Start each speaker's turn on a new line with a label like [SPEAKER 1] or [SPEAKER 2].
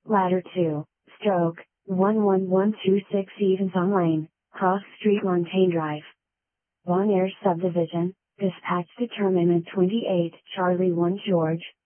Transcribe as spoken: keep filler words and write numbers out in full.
[SPEAKER 1] Ladder two, stroke, one one one two six Evensong Lane, Cross Street Montaigne Drive. Bon Air Subdivision, dispatch determinant twenty-eight, Charlie one George,